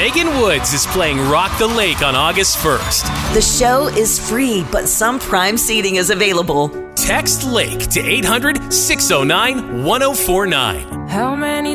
Megan Woods is playing Rock the Lake on August 1st. The show is free, but some prime seating is available. Text LAKE to 800-609-1049. How many